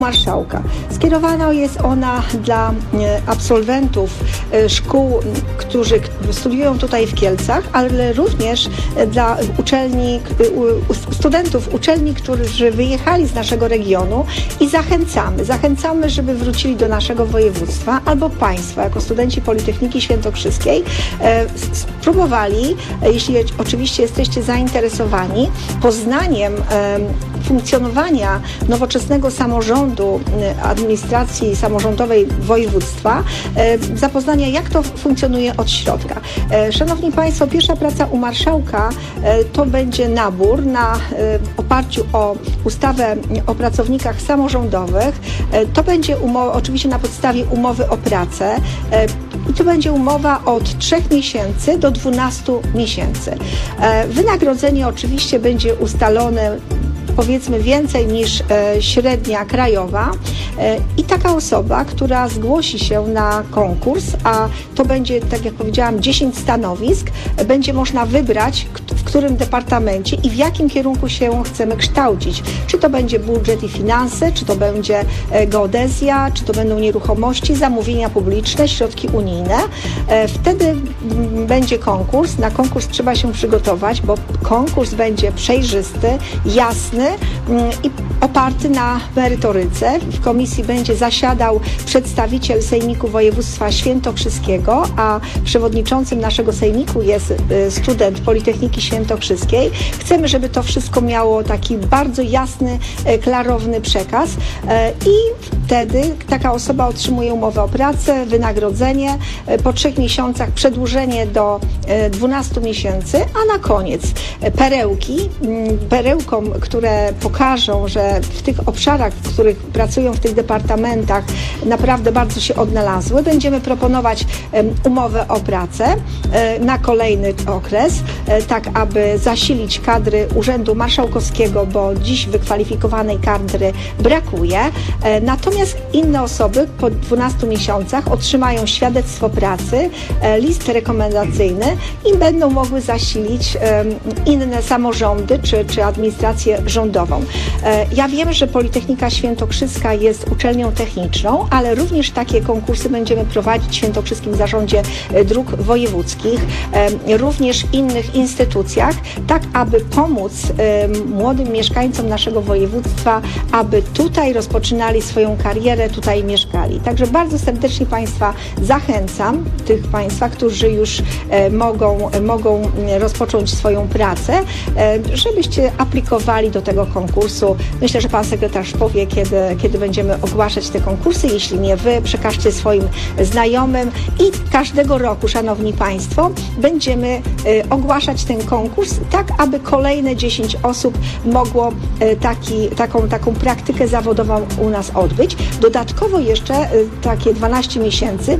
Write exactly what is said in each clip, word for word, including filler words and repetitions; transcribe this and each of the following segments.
Marszałka. Skierowana jest ona dla absolwentów szkół, którzy studiują tutaj w Kielcach, ale również dla uczelni, studentów uczelni, którzy wyjechali z naszego regionu i zachęcamy. Zachęcamy, żeby wrócili do naszego województwa albo państwa, jako studenci Politechniki Świętokrzyskiej, spróbowali, jeśli oczywiście jesteście zainteresowani, poznaniem funkcjonowania nowoczesnego samorządu, administracji samorządowej województwa, zapoznania, jak to funkcjonuje od środka. Szanowni Państwo, pierwsza praca u marszałka to będzie nabór na oparciu o ustawę o pracownikach samorządowych. To będzie umowa, oczywiście na podstawie umowy o pracę. I to będzie umowa od trzech miesięcy do dwunastu miesięcy. Wynagrodzenie oczywiście będzie ustalone powiedzmy więcej niż e, średnia krajowa e, i taka osoba, która zgłosi się na konkurs, a to będzie, tak jak powiedziałam, dziesięć stanowisk, e, będzie można wybrać, w którym departamencie i w jakim kierunku się chcemy kształcić. Czy to będzie budżet i finanse, czy to będzie e, geodezja, czy to będą nieruchomości, zamówienia publiczne, środki unijne. E, wtedy m, będzie konkurs. Na konkurs trzeba się przygotować, bo konkurs będzie przejrzysty, jasny i oparty na merytoryce. W komisji będzie zasiadał przedstawiciel Sejmiku Województwa Świętokrzyskiego, a przewodniczącym naszego Sejmiku jest student Politechniki Świętokrzyskiej. Chcemy, żeby to wszystko miało taki bardzo jasny, klarowny przekaz i wtedy taka osoba otrzymuje umowę o pracę, wynagrodzenie, po trzech miesiącach przedłużenie do dwunastu miesięcy, a na koniec perełki, perełkom, które pokażą, że w tych obszarach, w których pracują w tych departamentach, naprawdę bardzo się odnalazły. Będziemy proponować umowę o pracę na kolejny okres, tak aby zasilić kadry Urzędu Marszałkowskiego, bo dziś wykwalifikowanej kadry brakuje. Natomiast inne osoby po dwunastu miesiącach otrzymają świadectwo pracy, list rekomendacyjny i będą mogły zasilić inne samorządy czy, czy administrację rządową. Ja wiem, że Politechnika Świętokrzyska jest uczelnią techniczną, ale również takie konkursy będziemy prowadzić w Świętokrzyskim Zarządzie Dróg Wojewódzkich, również w innych instytucjach, tak aby pomóc młodym mieszkańcom naszego województwa, aby tutaj rozpoczynali swoją karierę, tutaj mieszkali. Także bardzo serdecznie Państwa zachęcam, tych Państwa, którzy już mogą, mogą rozpocząć swoją pracę, żebyście aplikowali do tego konkursu. Myślę, że Pan Sekretarz powie, kiedy, kiedy będziemy ogłaszać te konkursy. Jeśli nie Wy, przekażcie swoim znajomym i każdego roku, Szanowni Państwo, będziemy ogłaszać ten konkurs tak, aby kolejne dziesięć osób mogło taki, taką, taką praktykę zawodową u nas odbyć. Dodatkowo jeszcze takie dwanaście miesięcy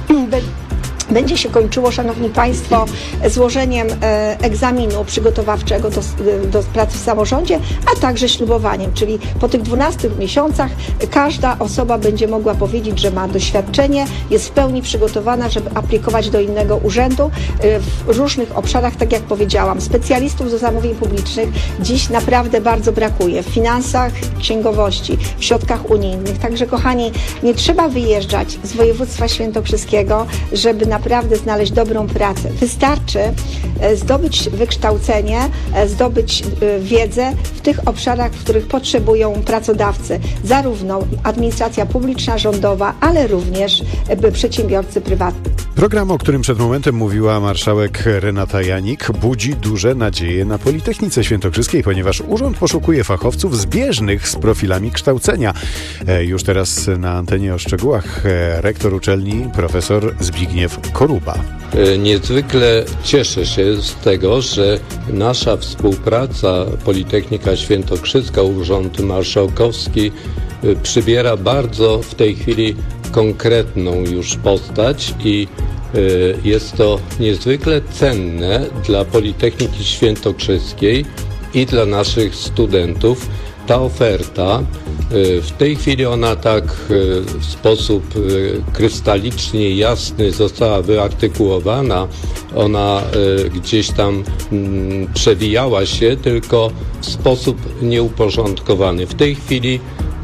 będzie się kończyło, Szanowni Państwo, złożeniem e, egzaminu przygotowawczego do, do pracy w samorządzie, a także ślubowaniem, czyli po tych dwunastu miesiącach każda osoba będzie mogła powiedzieć, że ma doświadczenie, jest w pełni przygotowana, żeby aplikować do innego urzędu e, w różnych obszarach, tak jak powiedziałam. Specjalistów do zamówień publicznych dziś naprawdę bardzo brakuje. W finansach, księgowości, w środkach unijnych. Także, kochani, nie trzeba wyjeżdżać z województwa świętokrzyskiego, żeby na naprawdę znaleźć dobrą pracę. Wystarczy zdobyć wykształcenie, zdobyć wiedzę w tych obszarach, w których potrzebują pracodawcy, zarówno administracja publiczna, rządowa, ale również przedsiębiorcy prywatni. Program, o którym przed momentem mówiła marszałek Renata Janik, budzi duże nadzieje na Politechnice Świętokrzyskiej, ponieważ urząd poszukuje fachowców zbieżnych z profilami kształcenia. Już teraz na antenie o szczegółach rektor uczelni, profesor Zbigniew Koruba. Niezwykle cieszę się z tego, że nasza współpraca Politechnika Świętokrzyska, Urząd Marszałkowski przybiera bardzo w tej chwili konkretną już postać i jest to niezwykle cenne dla Politechniki Świętokrzyskiej i dla naszych studentów. Ta oferta, w tej chwili ona tak w sposób krystalicznie jasny została wyartykułowana, ona gdzieś tam przewijała się, tylko w sposób nieuporządkowany. W tej chwili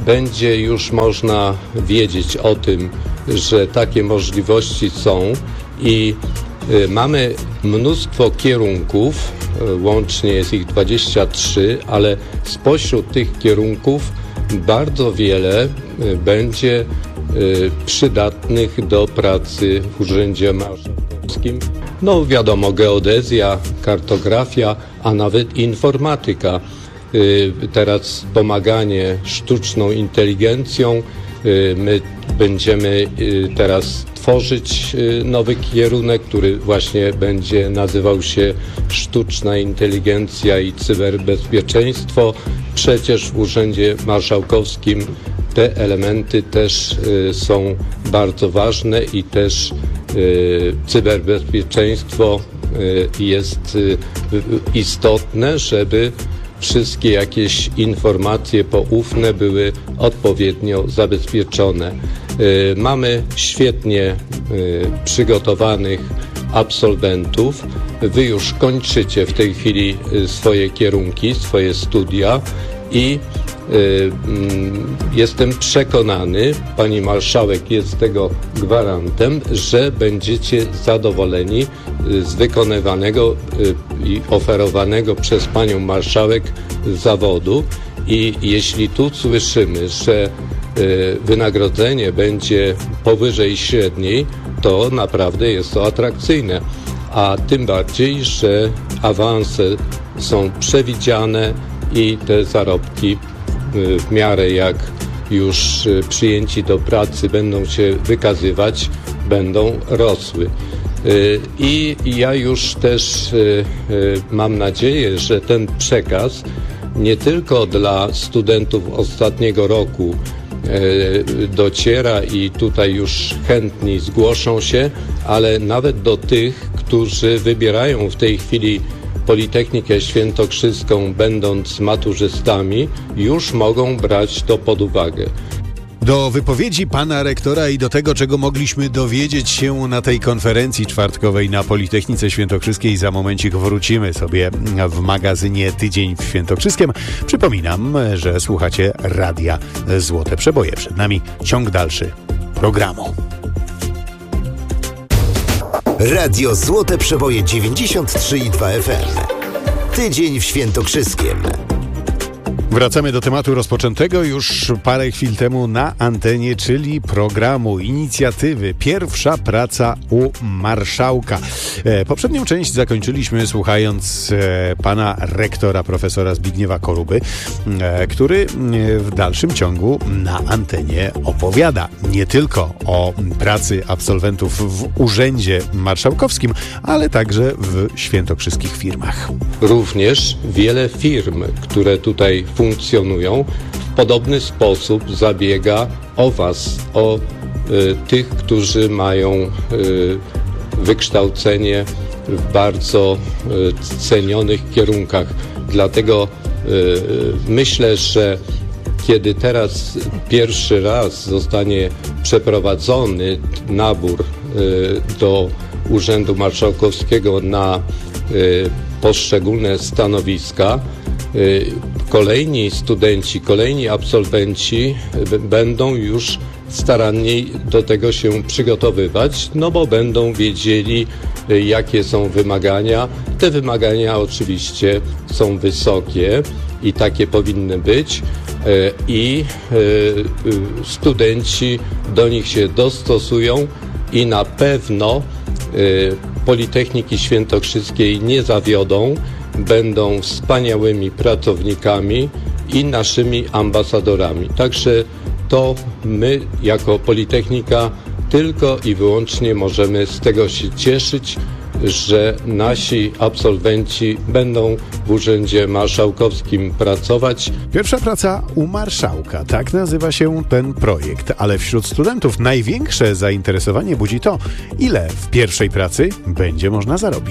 będzie już można wiedzieć o tym, że takie możliwości są i mamy mnóstwo kierunków, łącznie jest ich dwadzieścia trzy, ale spośród tych kierunków bardzo wiele będzie przydatnych do pracy w Urzędzie Marszałkowskim. No wiadomo, geodezja, kartografia, a nawet informatyka. Teraz wspomaganie sztuczną inteligencją. My będziemy teraz tworzyć nowy kierunek, który właśnie będzie nazywał się Sztuczna Inteligencja i Cyberbezpieczeństwo. Przecież w Urzędzie Marszałkowskim te elementy też są bardzo ważne i też cyberbezpieczeństwo jest istotne, żeby wszystkie jakieś informacje poufne były odpowiednio zabezpieczone. Mamy świetnie przygotowanych absolwentów. Wy już kończycie w tej chwili swoje kierunki, swoje studia i jestem przekonany, pani marszałek jest tego gwarantem, że będziecie zadowoleni z wykonywanego i oferowanego przez panią marszałek zawodu i jeśli tu słyszymy, że wynagrodzenie będzie powyżej średniej, to naprawdę jest to atrakcyjne, a tym bardziej, że awanse są przewidziane i te zarobki w miarę jak już przyjęci do pracy będą się wykazywać, będą rosły. I ja już też mam nadzieję, że ten przekaz nie tylko dla studentów ostatniego roku dociera i tutaj już chętni zgłoszą się, ale nawet do tych, którzy wybierają w tej chwili Politechnikę Świętokrzyską, będąc maturzystami, już mogą brać to pod uwagę. Do wypowiedzi pana rektora i do tego, czego mogliśmy dowiedzieć się na tej konferencji czwartkowej na Politechnice Świętokrzyskiej, za momencik wrócimy sobie w magazynie Tydzień w Świętokrzyskiem. Przypominam, że słuchacie Radia Złote Przeboje. Przed nami ciąg dalszy programu. Radio Złote Przeboje dziewięćdziesiąt trzy i dwa F M. Tydzień w Świętokrzyskiem. Wracamy do tematu rozpoczętego już parę chwil temu na antenie, czyli programu, inicjatywy Pierwsza praca u marszałka. E, poprzednią część zakończyliśmy słuchając e, pana rektora, profesora Zbigniewa Koruby, e, który e, w dalszym ciągu na antenie opowiada nie tylko o pracy absolwentów w Urzędzie Marszałkowskim, ale także w świętokrzyskich firmach. Również wiele firm, które tutaj funkcjonują, w podobny sposób zabiega o was, o y, tych, którzy mają y, wykształcenie w bardzo y, cenionych kierunkach. Dlatego y, myślę, że kiedy teraz pierwszy raz zostanie przeprowadzony nabór y, do Urzędu Marszałkowskiego na y, poszczególne stanowiska, kolejni studenci, kolejni absolwenci będą już staranniej do tego się przygotowywać, no bo będą wiedzieli, jakie są wymagania. Te wymagania oczywiście są wysokie i takie powinny być i studenci do nich się dostosują i na pewno Politechniki Świętokrzyskiej nie zawiodą, będą wspaniałymi pracownikami i naszymi ambasadorami. Także to my jako Politechnika tylko i wyłącznie możemy z tego się cieszyć, że nasi absolwenci będą w Urzędzie Marszałkowskim pracować. Pierwsza praca u marszałka, tak nazywa się ten projekt, ale wśród studentów największe zainteresowanie budzi to, ile w pierwszej pracy będzie można zarobić.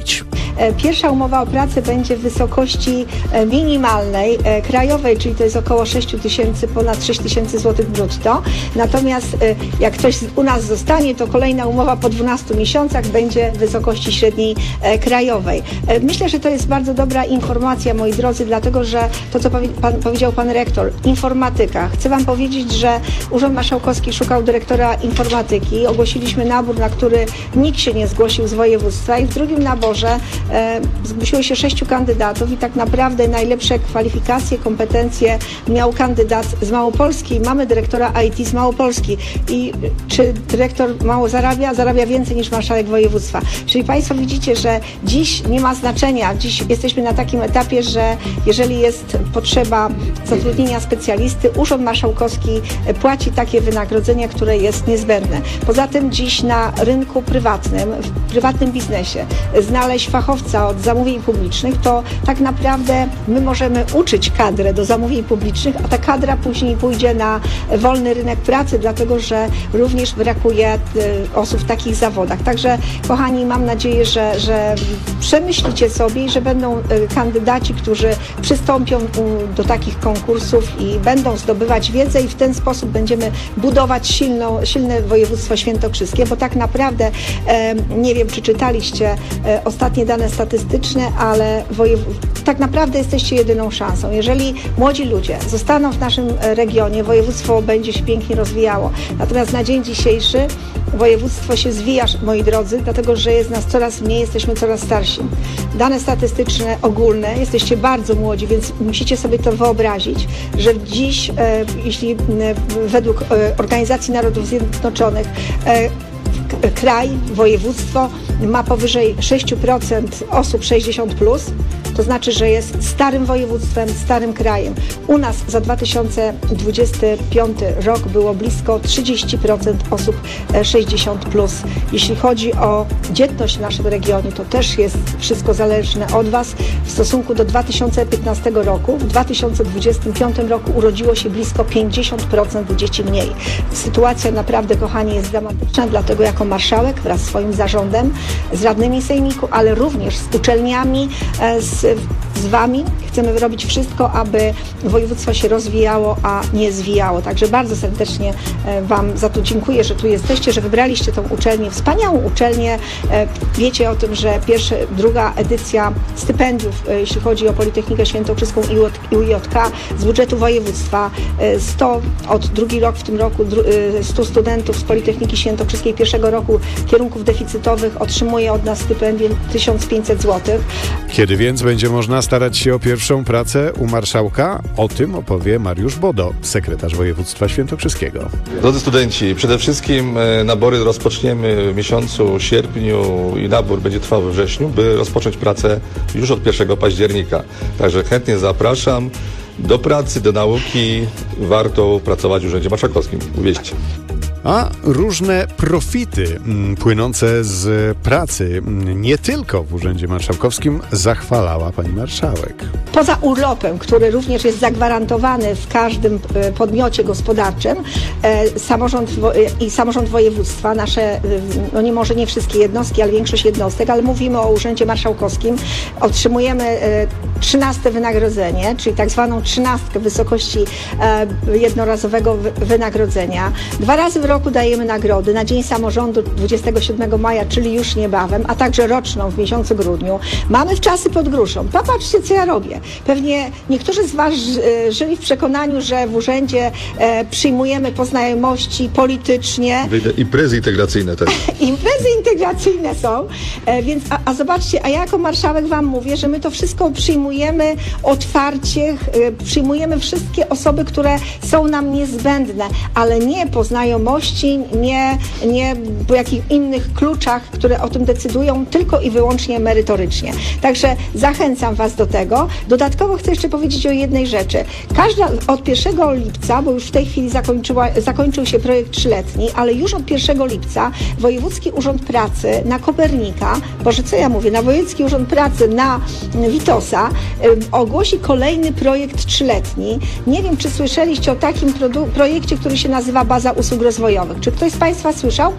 Pierwsza umowa o pracę będzie w wysokości minimalnej, krajowej, czyli to jest około sześć tysięcy, ponad sześć tysięcy złotych brutto. Natomiast jak ktoś u nas zostanie, to kolejna umowa po dwunastu miesiącach będzie w wysokości średniej krajowej. Myślę, że to jest bardzo dobra informacja, moi drodzy, dlatego, że to, co powie, pan, powiedział pan rektor, informatyka. Chcę wam powiedzieć, że Urząd Marszałkowski szukał dyrektora informatyki. Ogłosiliśmy nabór, na który nikt się nie zgłosił z województwa i w drugim naborze e, zgłosiło się sześciu kandydatów i tak naprawdę najlepsze kwalifikacje, kompetencje miał kandydat z Małopolski. Mamy dyrektora I T z Małopolski i czy dyrektor mało zarabia? Zarabia więcej niż marszałek województwa. Czyli państwo widzicie, że dziś nie ma znaczenia. Dziś jesteśmy na takim etapie, że jeżeli jest potrzeba zatrudnienia specjalisty, Urząd Marszałkowski płaci takie wynagrodzenie, które jest niezbędne. Poza tym dziś na rynku prywatnym, w prywatnym biznesie znaleźć fachowca od zamówień publicznych, to tak naprawdę my możemy uczyć kadrę do zamówień publicznych, a ta kadra później pójdzie na wolny rynek pracy, dlatego że również brakuje osób w takich zawodach. Także kochani, mam nadzieję, że, że przemyślicie sobie i że będą kandydaci, którzy przystąpią do takich konkursów i będą zdobywać wiedzę i w ten sposób będziemy budować silną, silne województwo świętokrzyskie, bo tak naprawdę, e, nie wiem, czy czytaliście e, ostatnie dane statystyczne, ale wojew... tak naprawdę jesteście jedyną szansą. Jeżeli młodzi ludzie zostaną w naszym regionie, województwo będzie się pięknie rozwijało. Natomiast na dzień dzisiejszy województwo się zwija, moi drodzy, dlatego że jest nas coraz mniej, jesteśmy coraz starsi. Dane statystyczne ogólne, jesteście bardzo młodzi, więc musicie sobie to wyobrazić, że dziś, e, jeśli e, według e, Organizacji Narodów Zjednoczonych e, kraj, województwo ma powyżej sześć procent osób sześćdziesiąt plus, to znaczy, że jest starym województwem, starym krajem. U nas za dwa tysiące dwudziesty piąty rok było blisko trzydzieści procent osób sześćdziesiąt plus. Jeśli chodzi o dzietność w naszym regionie, to też jest wszystko zależne od was. W stosunku do dwa tysiące piętnastego roku, w dwa tysiące dwudziestym piątym roku urodziło się blisko pięćdziesiąt procent dzieci mniej. Sytuacja naprawdę, kochani, jest dramatyczna, dlatego jako marszałek wraz z swoim zarządem, z radnymi sejmiku, ale również z uczelniami, z z wami chcemy robić wszystko, aby województwo się rozwijało, a nie zwijało. Także bardzo serdecznie wam za to dziękuję, że tu jesteście, że wybraliście tą uczelnię, wspaniałą uczelnię. Wiecie o tym, że pierwsza, druga edycja stypendiów, jeśli chodzi o Politechnikę Świętokrzyską i U J K z budżetu województwa, sto od drugi rok w tym roku stu studentów z Politechniki Świętokrzyskiej pierwszego roku kierunków deficytowych otrzymuje od nas stypendium tysiąc pięćset złotych. Kiedy więc będzie można starać się o pierwszą pracę u marszałka? O tym opowie Mariusz Bodo, sekretarz województwa świętokrzyskiego. Drodzy studenci, przede wszystkim nabory rozpoczniemy w miesiącu sierpniu i nabór będzie trwał we wrześniu, by rozpocząć pracę już od pierwszego października. Także chętnie zapraszam do pracy, do nauki. Warto pracować w Urzędzie Marszałkowskim. Uwierzcie. A różne profity m, płynące z pracy m, nie tylko w Urzędzie Marszałkowskim zachwalała pani marszałek. Poza urlopem, który również jest zagwarantowany w każdym e, podmiocie gospodarczym, e, samorząd wo, e, i samorząd województwa, nasze, e, no nie może nie wszystkie jednostki, ale większość jednostek, ale mówimy o Urzędzie Marszałkowskim, otrzymujemy e, trzynaste wynagrodzenie, czyli tak zwaną trzynastkę w wysokości e, jednorazowego wy, wynagrodzenia. Dwa razy w roku dajemy nagrody na Dzień Samorządu dwudziestego siódmego maja, czyli już niebawem, a także roczną w miesiącu grudniu. Mamy wczasy pod gruszą. Popatrzcie, co ja robię. Pewnie niektórzy z was e, żyli w przekonaniu, że w urzędzie e, przyjmujemy po znajomości politycznie. Imprezy integracyjne też. Imprezy integracyjne są, e, więc a, a zobaczcie, a ja jako marszałek wam mówię, że my to wszystko przyjmujemy otwarcie, e, przyjmujemy wszystkie osoby, które są nam niezbędne, ale nie po znajomości, nie, nie po jakichś innych kluczach, które o tym decydują, tylko i wyłącznie merytorycznie. Także zachęcam was do tego. Dodatkowo chcę jeszcze powiedzieć o jednej rzeczy. Każda od pierwszego lipca, bo już w tej chwili zakończyła, zakończył się projekt trzyletni, ale już od pierwszego lipca Wojewódzki Urząd Pracy na Kopernika, boże co ja mówię, na Wojewódzki Urząd Pracy na Witosa y, ogłosi kolejny projekt trzyletni. Nie wiem, czy słyszeliście o takim produ- projekcie, który się nazywa Baza Usług Rozwojowych. Czy ktoś z państwa słyszał?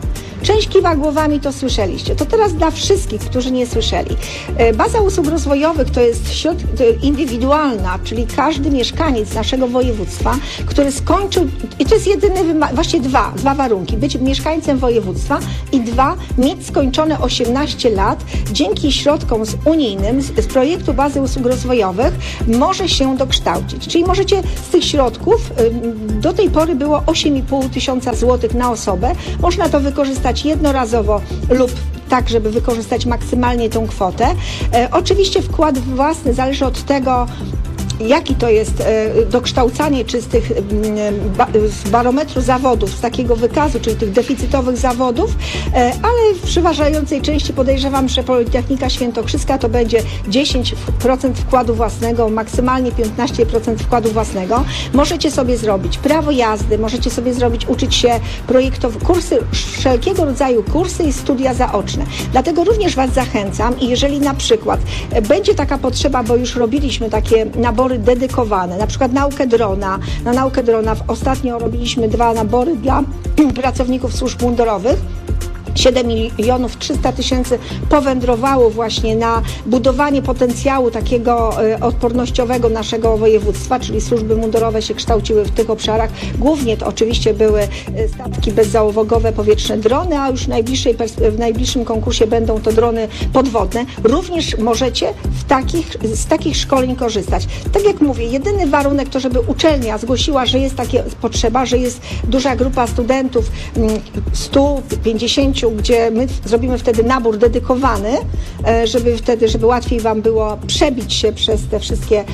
Część kiwa głowami, to słyszeliście. To teraz dla wszystkich, którzy nie słyszeli. Baza usług rozwojowych to jest środek indywidualna, czyli każdy mieszkaniec naszego województwa, który skończył, i to jest jedyny, właśnie dwa, dwa warunki, być mieszkańcem województwa i dwa, mieć skończone osiemnaście lat, dzięki środkom z unijnym, z, z projektu Bazy Usług Rozwojowych może się dokształcić. Czyli możecie z tych środków, do tej pory było osiem i pół tysiąca złotych na osobę, można to wykorzystać jednorazowo lub tak, żeby wykorzystać maksymalnie tą kwotę. E, oczywiście wkład własny zależy od tego, jaki to jest e, dokształcanie, czy z tych ba, z barometru zawodów, z takiego wykazu, czyli tych deficytowych zawodów, e, ale w przeważającej części podejrzewam, że Politechnika Świętokrzyska to będzie dziesięć procent wkładu własnego, maksymalnie piętnaście procent wkładu własnego. Możecie sobie zrobić prawo jazdy, możecie sobie zrobić, uczyć się projektów, kursy, wszelkiego rodzaju kursy i studia zaoczne. Dlatego również Was zachęcam i jeżeli na przykład będzie taka potrzeba, bo już robiliśmy takie nabory dedykowane, na przykład naukę drona. Na naukę drona ostatnio robiliśmy dwa nabory dla pracowników służb mundurowych. siedem milionów trzysta tysięcy powędrowało właśnie na budowanie potencjału takiego y, odpornościowego naszego województwa, czyli służby mundurowe się kształciły w tych obszarach. Głównie to oczywiście były y, statki bezzałogowe, powietrzne drony, a już w, najbliższej pers- w najbliższym konkursie będą to drony podwodne. Również możecie w takich, z takich szkoleń korzystać. Tak jak mówię, jedyny warunek to, żeby uczelnia zgłosiła, że jest taka potrzeba, że jest duża grupa studentów, sto pięćdziesiąt, gdzie my zrobimy wtedy nabór dedykowany, żeby wtedy, żeby łatwiej Wam było przebić się przez te wszystkie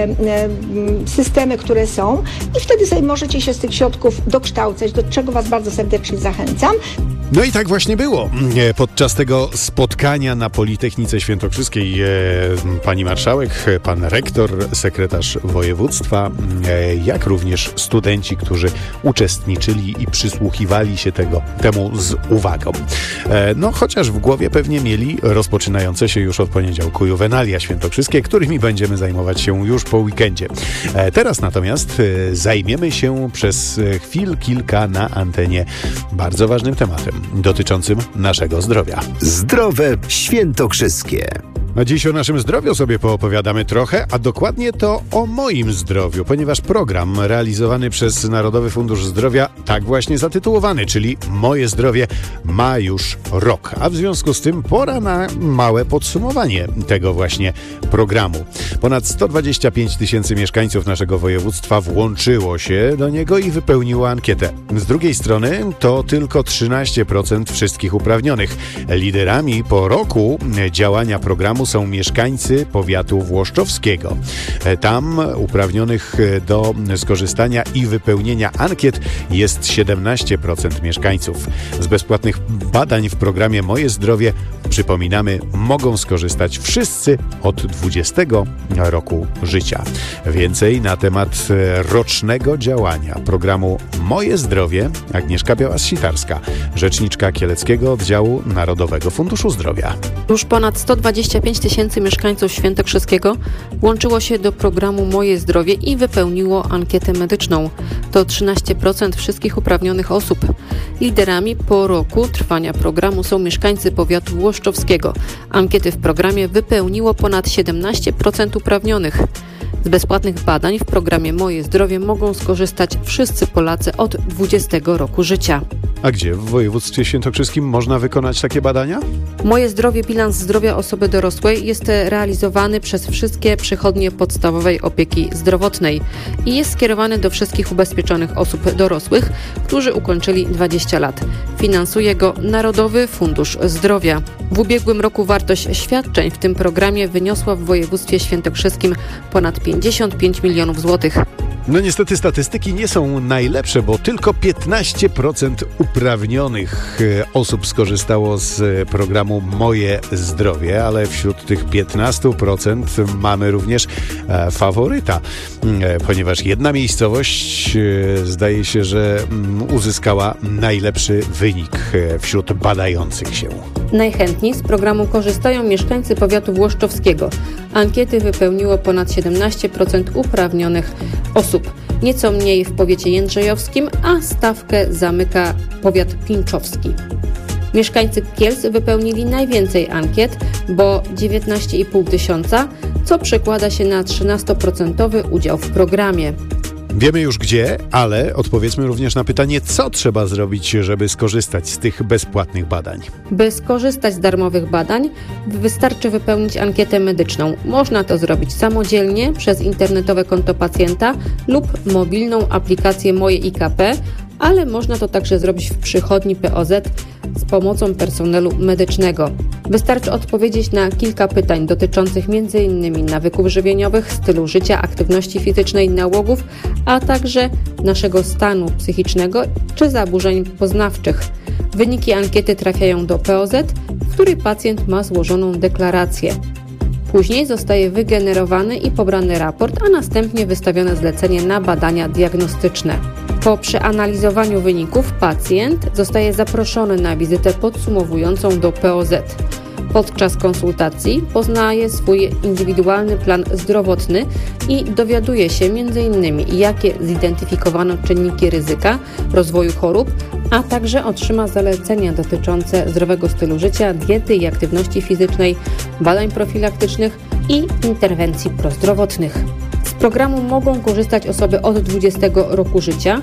systemy, które są i wtedy sobie możecie się z tych środków dokształcać, do czego Was bardzo serdecznie zachęcam. No i tak właśnie było. Podczas tego spotkania na Politechnice Świętokrzyskiej pani marszałek, pan rektor, sekretarz województwa, jak również studenci, którzy uczestniczyli i przysłuchiwali się tego, temu z uwagą. No chociaż w głowie pewnie mieli rozpoczynające się już od poniedziałku juwenalia świętokrzyskie, którymi będziemy zajmować się już po weekendzie. Teraz natomiast zajmiemy się przez chwil kilka na antenie bardzo ważnym tematem dotyczącym naszego zdrowia. Zdrowe Świętokrzyskie. A dziś o naszym zdrowiu sobie poopowiadamy trochę, a dokładnie to o moim zdrowiu, ponieważ program realizowany przez Narodowy Fundusz Zdrowia, tak właśnie zatytułowany, czyli Moje Zdrowie, ma już rok, a w związku z tym pora na małe podsumowanie tego właśnie programu. Ponad sto dwadzieścia pięć tysięcy mieszkańców naszego województwa włączyło się do niego i wypełniło ankietę. Z drugiej strony to tylko trzynaście procent wszystkich uprawnionych. Liderami po roku działania programu są mieszkańcy powiatu włoszczowskiego. Tam uprawnionych do skorzystania i wypełnienia ankiet jest siedemnaście procent mieszkańców. Z bezpłatnych badań w programie Moje Zdrowie, przypominamy, mogą skorzystać wszyscy od dwudziestego roku życia. Więcej na temat rocznego działania programu Moje Zdrowie Agnieszka Białas-Sitarska, rzeczniczka Kieleckiego Oddziału Narodowego Funduszu Zdrowia. Już ponad sto dwadzieścia pięć tysięcy mieszkańców Świętokrzyskiego włączyło się do programu Moje Zdrowie i wypełniło ankietę medyczną. To trzynaście procent wszystkich uprawnionych osób. Liderami po roku trwania programu są mieszkańcy powiatu włoszczowskiego. Ankiety w programie wypełniło ponad siedemnaście procent uprawnionych. Z bezpłatnych badań w programie Moje Zdrowie mogą skorzystać wszyscy Polacy od dwudziestego roku życia. A gdzie w województwie świętokrzyskim można wykonać takie badania? Moje Zdrowie, bilans zdrowia osoby dorosłej jest realizowany przez wszystkie przychodnie podstawowej opieki zdrowotnej i jest skierowany do wszystkich ubezpieczonych osób dorosłych, którzy ukończyli dwadzieścia lat. Finansuje go Narodowy Fundusz Zdrowia. W ubiegłym roku wartość świadczeń w tym programie wyniosła w województwie świętokrzyskim ponad pięćdziesiąt pięć milionów złotych. No niestety statystyki nie są najlepsze, bo tylko piętnaście procent uprawnionych osób skorzystało z programu Moje Zdrowie, ale wśród tych piętnastu procent mamy również faworyta, ponieważ jedna miejscowość zdaje się, że uzyskała najlepszy wynik wśród badających się. Najchętniej z programu korzystają mieszkańcy powiatu włoszczowskiego. Ankiety wypełniło ponad siedemnaście procent uprawnionych osób. Nieco mniej w powiecie jędrzejowskim, a stawkę zamyka powiat pińczowski. Mieszkańcy Kielc wypełnili najwięcej ankiet, bo dziewiętnaście i pół tysiąca, co przekłada się na trzynastoprocentowy udział w programie. Wiemy już gdzie, ale odpowiedzmy również na pytanie, co trzeba zrobić, żeby skorzystać z tych bezpłatnych badań. By skorzystać z darmowych badań, wystarczy wypełnić ankietę medyczną. Można to zrobić samodzielnie przez internetowe konto pacjenta lub mobilną aplikację Moje I K P, ale można to także zrobić w przychodni P O Z z pomocą personelu medycznego. Wystarczy odpowiedzieć na kilka pytań dotyczących między innymi nawyków żywieniowych, stylu życia, aktywności fizycznej, nałogów, a także naszego stanu psychicznego czy zaburzeń poznawczych. Wyniki ankiety trafiają do P O Z, w której pacjent ma złożoną deklarację. Później zostaje wygenerowany i pobrany raport, a następnie wystawione zlecenie na badania diagnostyczne. Po przeanalizowaniu wyników pacjent zostaje zaproszony na wizytę podsumowującą do P O Z. Podczas konsultacji poznaje swój indywidualny plan zdrowotny i dowiaduje się między innymi, jakie zidentyfikowano czynniki ryzyka rozwoju chorób, a także otrzyma zalecenia dotyczące zdrowego stylu życia, diety i aktywności fizycznej, badań profilaktycznych i interwencji prozdrowotnych. Z programu mogą korzystać osoby od dwudziestego roku życia,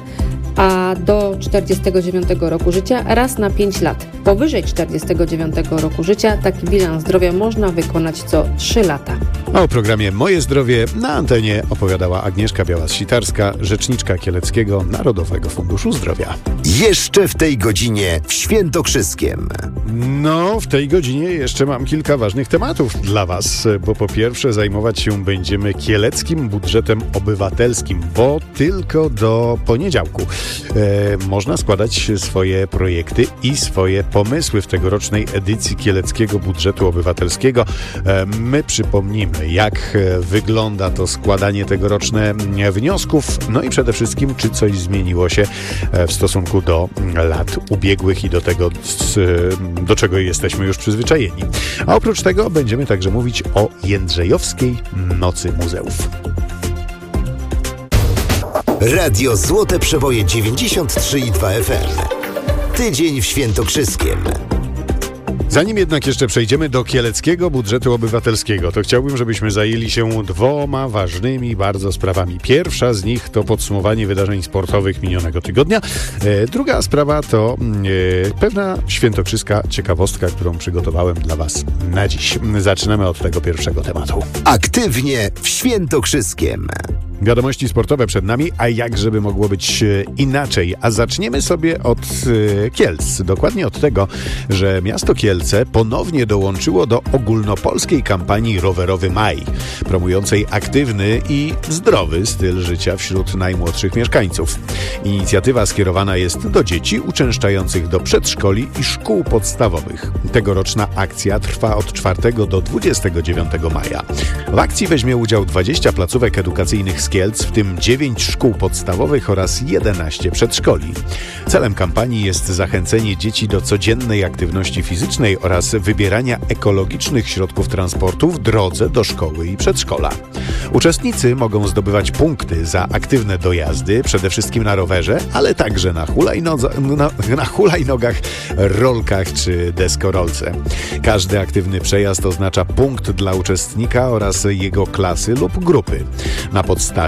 a do czterdziestego dziewiątego roku życia raz na pięć lat. Powyżej czterdziestego dziewiątego roku życia taki bilans zdrowia można wykonać co trzy lata. A o programie Moje Zdrowie na antenie opowiadała Agnieszka Białas-Sitarska, rzeczniczka Kieleckiego Narodowego Funduszu Zdrowia. Jeszcze w tej godzinie w Świętokrzyskiem. No, w tej godzinie jeszcze mam kilka ważnych tematów dla Was, bo po pierwsze zajmować się będziemy kieleckim budżetem obywatelskim, bo tylko do poniedziałku e, można składać swoje projekty i swoje pomysły w tegorocznej edycji kieleckiego budżetu obywatelskiego. E, my przypomnimy, jak wygląda to składanie tegoroczne wniosków, no i przede wszystkim, czy coś zmieniło się w stosunku do lat ubiegłych i do tego, do czego jesteśmy już przyzwyczajeni. A oprócz tego będziemy także mówić o Jędrzejowskiej Nocy Muzeów. Radio Złote Przeboje dziewięćdziesiąt trzy i dwa F M. Tydzień w Świętokrzyskiem. Zanim jednak jeszcze przejdziemy do kieleckiego budżetu obywatelskiego, to chciałbym, żebyśmy zajęli się dwoma ważnymi bardzo sprawami. Pierwsza z nich to podsumowanie wydarzeń sportowych minionego tygodnia. E, druga sprawa to e, pewna świętokrzyska ciekawostka, którą przygotowałem dla Was na dziś. Zaczynamy od tego pierwszego tematu. Aktywnie w Świętokrzyskiem. Wiadomości sportowe przed nami, a jak żeby mogło być inaczej? A zaczniemy sobie od e, Kielc. Dokładnie od tego, że miasto Kielce ponownie dołączyło do ogólnopolskiej kampanii Rowerowy Maj, promującej aktywny i zdrowy styl życia wśród najmłodszych mieszkańców. Inicjatywa skierowana jest do dzieci uczęszczających do przedszkoli i szkół podstawowych. Tegoroczna akcja trwa od czwartego do dwudziestego dziewiątego maja. W akcji weźmie udział dwadzieścia placówek edukacyjnych z Kielc, w tym dziewięć szkół podstawowych oraz jedenaście przedszkoli. Celem kampanii jest zachęcenie dzieci do codziennej aktywności fizycznej oraz wybierania ekologicznych środków transportu w drodze do szkoły i przedszkola. Uczestnicy mogą zdobywać punkty za aktywne dojazdy, przede wszystkim na rowerze, ale także na, hulajnodze, na, na hulajnogach, rolkach czy deskorolce. Każdy aktywny przejazd oznacza punkt dla uczestnika oraz jego klasy lub grupy. Na podstawie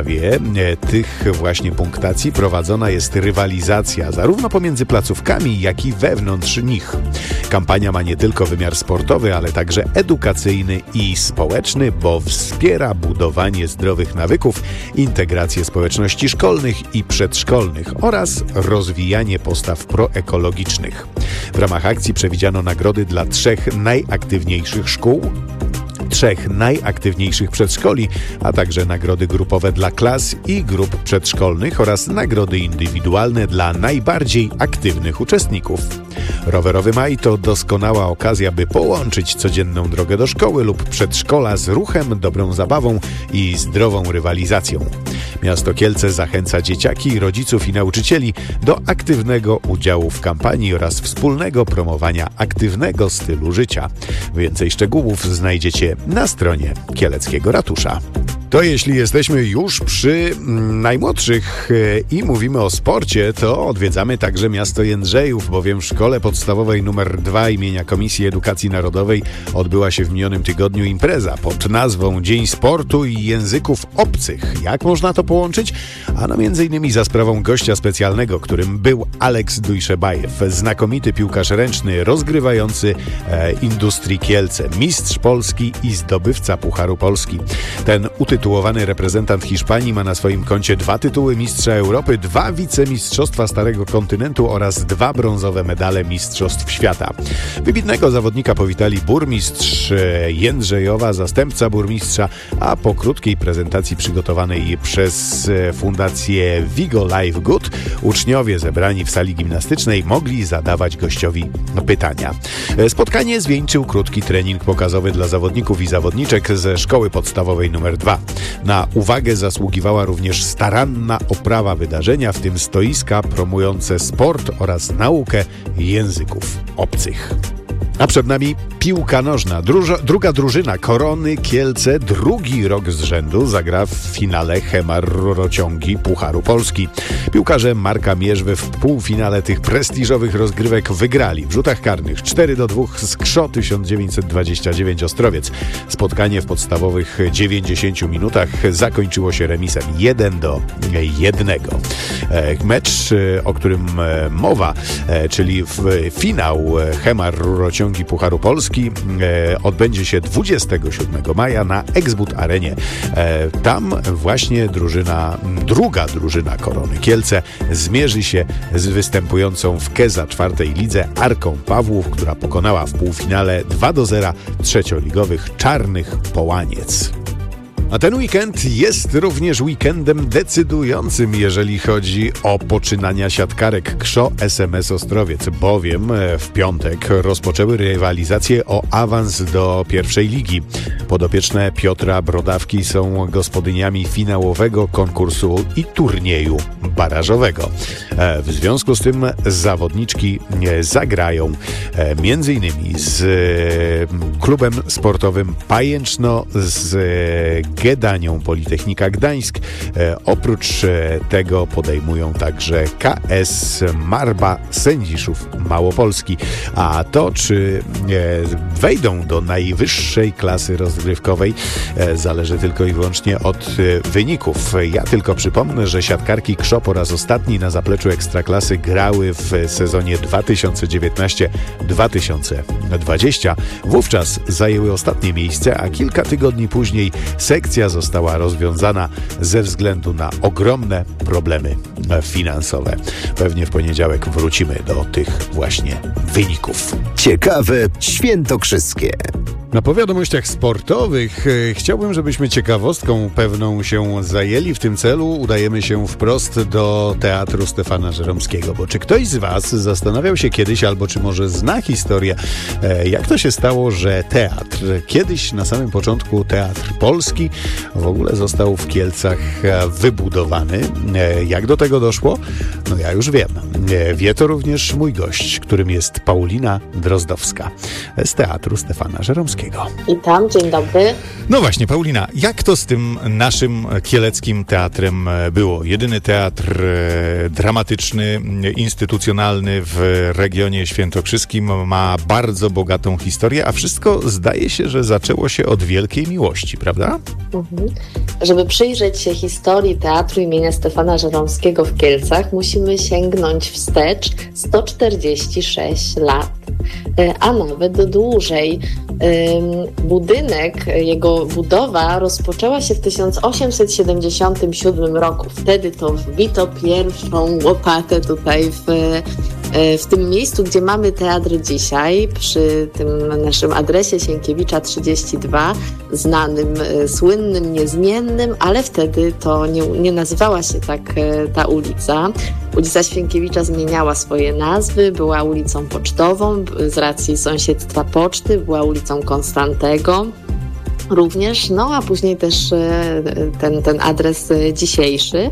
tych właśnie punktacji prowadzona jest rywalizacja zarówno pomiędzy placówkami, jak i wewnątrz nich. Kampania ma nie tylko wymiar sportowy, ale także edukacyjny i społeczny, bo wspiera budowanie zdrowych nawyków, integrację społeczności szkolnych i przedszkolnych oraz rozwijanie postaw proekologicznych. W ramach akcji przewidziano nagrody dla trzech najaktywniejszych szkół, trzech najaktywniejszych przedszkoli, a także nagrody grupowe dla klas i grup przedszkolnych oraz nagrody indywidualne dla najbardziej aktywnych uczestników. Rowerowy Maj to doskonała okazja, by połączyć codzienną drogę do szkoły lub przedszkola z ruchem, dobrą zabawą i zdrową rywalizacją. Miasto Kielce zachęca dzieciaki, rodziców i nauczycieli do aktywnego udziału w kampanii oraz wspólnego promowania aktywnego stylu życia. Więcej szczegółów znajdziecie na stronie Kieleckiego Ratusza. To jeśli jesteśmy już przy mm, najmłodszych e, i mówimy o sporcie, to odwiedzamy także miasto Jędrzejów, bowiem w szkole podstawowej numer dwa imienia Komisji Edukacji Narodowej odbyła się w minionym tygodniu impreza pod nazwą Dzień Sportu i Języków Obcych. Jak można to połączyć? Ano między innymi za sprawą gościa specjalnego, którym był Aleks Dujszebajew, znakomity piłkarz ręczny rozgrywający e, Industrii Kielce, mistrz Polski i zdobywca Pucharu Polski. Ten utytułowany reprezentant Hiszpanii ma na swoim koncie dwa tytuły mistrza Europy, dwa wicemistrzostwa Starego Kontynentu oraz dwa brązowe medale Mistrzostw Świata. Wybitnego zawodnika powitali burmistrz Jędrzejowa, zastępca burmistrza, a po krótkiej prezentacji przygotowanej przez Fundację Vigo Life Good uczniowie zebrani w sali gimnastycznej mogli zadawać gościowi pytania. Spotkanie zwieńczył krótki trening pokazowy dla zawodników i zawodniczek ze szkoły podstawowej numer dwa. Na uwagę zasługiwała również staranna oprawa wydarzenia, w tym stoiska promujące sport oraz naukę języków obcych. A przed nami piłka nożna. Drużo, druga drużyna Korony Kielce drugi rok z rzędu zagra w finale Hemar Rurociągi Pucharu Polski. Piłkarze Marka Mierzwy w półfinale tych prestiżowych rozgrywek wygrali w rzutach karnych cztery do dwóch z K S Z O tysiąc dziewięćset dwadzieścia dziewięć Ostrowiec. Spotkanie w podstawowych dziewięćdziesięciu minutach zakończyło się remisem jeden do jednego. Mecz, o którym mowa, czyli finał Hemar Rurociągi Pucharu Polski, odbędzie się dwudziestego siódmego maja na Exbut Arenie. Tam właśnie drużyna, druga drużyna Korony Kielce zmierzy się z występującą w Keza czwartej lidze Arką Pawłów, która pokonała w półfinale dwa do zera trzecioligowych Czarnych Połaniec. A ten weekend jest również weekendem decydującym, jeżeli chodzi o poczynania siatkarek K S Z O S M S Ostrowiec, bowiem w piątek rozpoczęły rywalizację o awans do pierwszej ligi. Podopieczne Piotra Brodawki są gospodyniami finałowego konkursu i turnieju barażowego. W związku z tym zawodniczki zagrają między innymi z klubem sportowym Pajęczno, z Gedanią Politechnika Gdańsk. E, oprócz e, tego podejmują także K S Marba Sędziszów Małopolski. A to, czy e, wejdą do najwyższej klasy rozgrywkowej, e, zależy tylko i wyłącznie od e, wyników. Ja tylko przypomnę, że siatkarki K S Z O po raz ostatni na zapleczu Ekstraklasy grały w sezonie dwa tysiące dziewiętnastym dwa tysiące dwudziestym. Wówczas zajęły ostatnie miejsce, a kilka tygodni później sekcja została rozwiązana ze względu na ogromne problemy finansowe. Pewnie w poniedziałek wrócimy do tych właśnie wyników. Ciekawe świętokrzyskie. Na po wiadomościach sportowych e, chciałbym, żebyśmy ciekawostką pewną się zajęli. W tym celu udajemy się wprost do Teatru Stefana Żeromskiego, bo czy ktoś z Was zastanawiał się kiedyś, albo czy może zna historię, e, jak to się stało, że teatr, kiedyś na samym początku Teatr Polski, w ogóle został w Kielcach wybudowany. E, jak do tego doszło? No ja już wiem. E, wie to również mój gość, którym jest Paulina Drozdowska z Teatru Stefana Żeromskiego. Witam, dzień dobry. No właśnie, Paulina, jak to z tym naszym kieleckim teatrem było? Jedyny teatr dramatyczny, instytucjonalny w regionie świętokrzyskim, ma bardzo bogatą historię, a wszystko zdaje się, że zaczęło się od wielkiej miłości, prawda? Mhm. Żeby przyjrzeć się historii teatru imienia Stefana Żeromskiego w Kielcach, musimy sięgnąć wstecz sto czterdzieści sześć lat, a nawet dłużej. Budynek, jego budowa rozpoczęła się w tysiąc osiemset siedemdziesiątym siódmym roku. Wtedy to wbito pierwszą łopatę tutaj w, w tym miejscu, gdzie mamy teatr dzisiaj, przy tym naszym adresie Sienkiewicza trzydzieści dwa, znanym, słynnym, niezmiennym, ale wtedy to nie, nie nazywała się tak ta ulica. Ulica Sienkiewicza zmieniała swoje nazwy, była ulicą Pocztową z racji sąsiedztwa poczty, była ulicą Konstantego również, no a później też ten, ten adres dzisiejszy.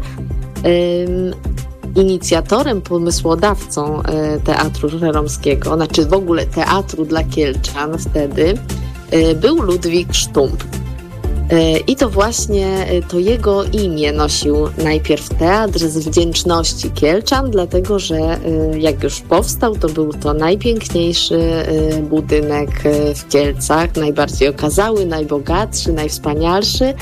Inicjatorem, pomysłodawcą Teatru Żeromskiego, znaczy w ogóle teatru dla Kielczan wtedy, był Ludwik Sztump. I to właśnie to jego imię nosił najpierw teatr z wdzięczności Kielczan, dlatego że jak już powstał, to był to najpiękniejszy budynek w Kielcach, najbardziej okazały, najbogatszy, najwspanialszy.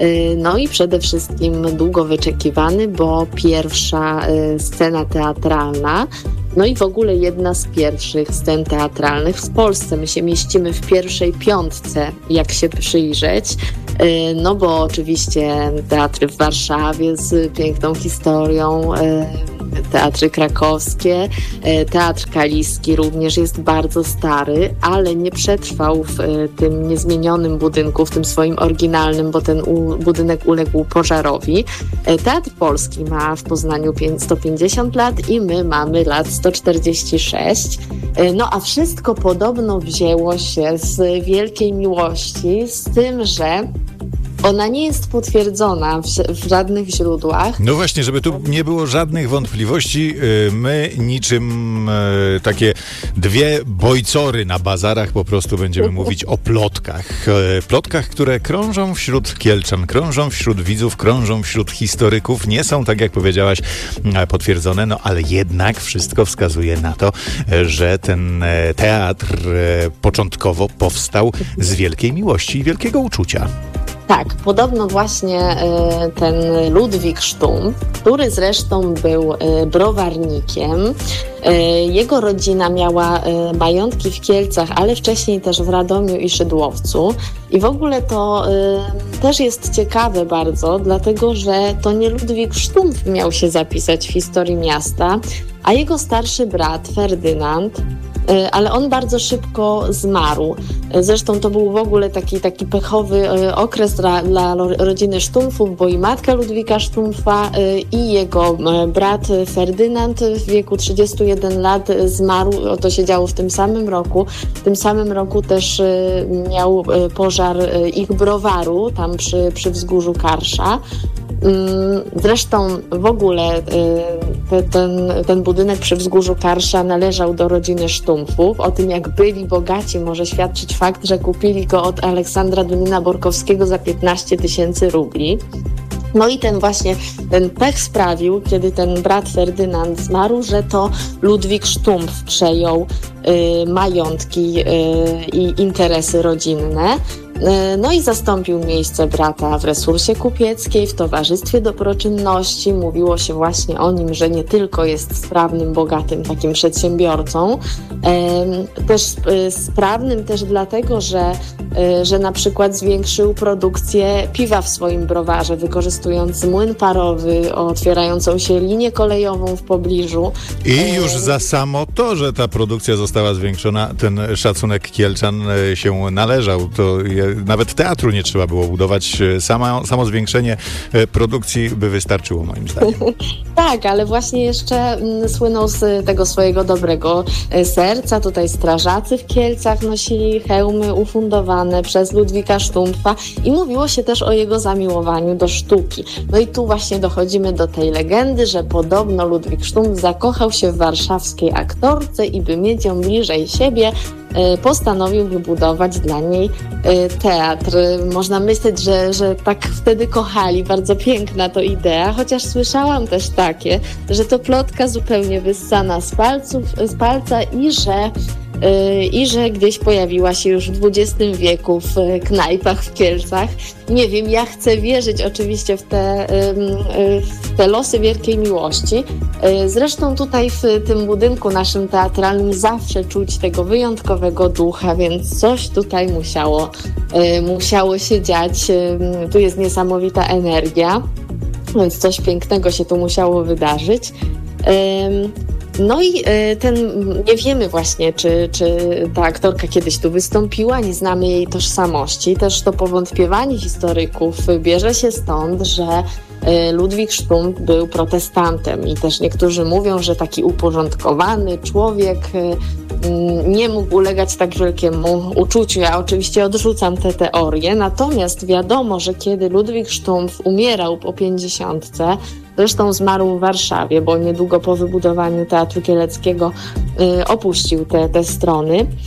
No i przede wszystkim długo wyczekiwany, bo pierwsza scena teatralna, no i w ogóle jedna z pierwszych scen teatralnych w Polsce. My się mieścimy w pierwszej piątce, jak się przyjrzeć, no bo oczywiście teatry w Warszawie z piękną historią, teatry krakowskie, teatr kaliski również jest bardzo stary, ale nie przetrwał w tym niezmienionym budynku, w tym swoim oryginalnym, bo ten u, budynek uległ pożarowi. Teatr polski ma w Poznaniu sto pięćdziesiąt lat i my mamy lat sto czterdzieści sześć. No a wszystko podobno wzięło się z wielkiej miłości, z tym, że ona nie jest potwierdzona w, w żadnych źródłach. No właśnie, żeby tu nie było żadnych wątpliwości, my niczym takie dwie bojcory na bazarach po prostu będziemy mówić o plotkach. Plotkach, które krążą wśród Kielczan, krążą wśród widzów, krążą wśród historyków. Nie są, tak jak powiedziałaś, potwierdzone, no ale jednak wszystko wskazuje na to, że ten teatr początkowo powstał z wielkiej miłości i wielkiego uczucia. Tak, podobno właśnie y, ten Ludwik Sztumpf, który zresztą był y, browarnikiem, y, jego rodzina miała y, majątki w Kielcach, ale wcześniej też w Radomiu i Szydłowcu. I w ogóle to y, też jest ciekawe bardzo, dlatego że to nie Ludwik Sztumpf miał się zapisać w historii miasta, a jego starszy brat Ferdynand, ale on bardzo szybko zmarł. Zresztą to był w ogóle taki, taki pechowy okres dla, dla rodziny Sztumpfów, bo i matka Ludwika Sztumpfa i jego brat Ferdynand w wieku trzydziestu jeden lat zmarł. To się działo w tym samym roku. W tym samym roku też miał pożar ich browaru tam przy, przy wzgórzu Karsza. Zresztą w ogóle te, ten, ten budynek przy wzgórzu Karsza należał do rodziny Sztumpfów. O tym, jak byli bogaci, może świadczyć fakt, że kupili go od Aleksandra Dunina-Borkowskiego za piętnaście tysięcy rubli. No i ten właśnie, ten pech sprawił, kiedy ten brat Ferdynand zmarł, że to Ludwik Sztumpf przejął y, majątki y, i interesy rodzinne. No i zastąpił miejsce brata w resursie kupieckiej, w towarzystwie dobroczynności. Mówiło się właśnie o nim, że nie tylko jest sprawnym, bogatym takim przedsiębiorcą, też sprawnym też dlatego, że, że na przykład zwiększył produkcję piwa w swoim browarze, wykorzystując młyn parowy, otwierającą się linię kolejową w pobliżu. I już za samo to, że ta produkcja została zwiększona, ten szacunek Kielczan się należał. To je, nawet teatru nie trzeba było budować. Sama, samo zwiększenie produkcji by wystarczyło, moim zdaniem. Tak, ale właśnie jeszcze m, słynął z tego swojego dobrego serca. Tutaj strażacy w Kielcach nosili hełmy ufundowane przez Ludwika Sztumpfa i mówiło się też o jego zamiłowaniu do sztuki. No i tu właśnie dochodzimy do tej legendy, że podobno Ludwik Sztumpf zakochał się w warszawskiej aktorce i by mieć ją bliżej siebie, postanowił wybudować dla niej teatr. Można myśleć, że, że tak wtedy kochali. Bardzo piękna to idea, chociaż słyszałam też takie, że to plotka zupełnie wyssana z palców, z palca i że i że gdzieś pojawiła się już w dwudziestym wieku w knajpach w Kielcach. Nie wiem, ja chcę wierzyć oczywiście w te, w te losy wielkiej miłości. Zresztą tutaj w tym budynku naszym teatralnym zawsze czuć tego wyjątkowego ducha, więc coś tutaj musiało, musiało się dziać. Tu jest niesamowita energia, więc coś pięknego się tu musiało wydarzyć. No i ten, nie wiemy właśnie, czy, czy ta aktorka kiedyś tu wystąpiła, nie znamy jej tożsamości. Też to powątpiewanie historyków bierze się stąd, że Ludwik Sztumpf był protestantem i też niektórzy mówią, że taki uporządkowany człowiek nie mógł ulegać tak wielkiemu uczuciu. Ja oczywiście odrzucam te teorie, natomiast wiadomo, że kiedy Ludwik Sztumpf umierał po pięćdziesiątce, zresztą zmarł w Warszawie, bo niedługo po wybudowaniu Teatru Kieleckiego y, opuścił te, te strony,